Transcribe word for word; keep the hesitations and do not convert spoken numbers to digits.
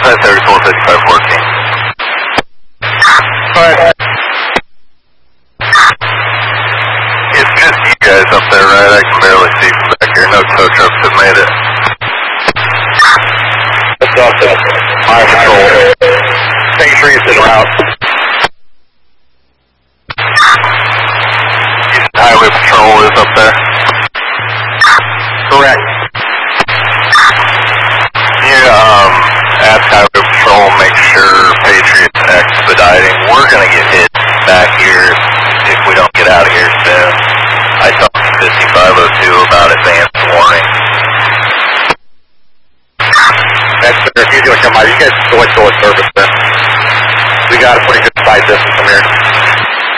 thirty-four fifty-five working. Alright. It's just you guys up there, right? I can barely see from back here. No tow trucks have made it. That's awesome. Fire patrol. Making sure you're en route. Houston Highway Patrol is up there. Correct. You, um, ask Highway Patrol, make sure Patriot's expediting. We're gonna get hit back here if we don't get out of here soon. I talked to fifty-five oh two about advanced warning. That's fair. If he's gonna come out, you guys go into a service then. We got a pretty good side distance from here.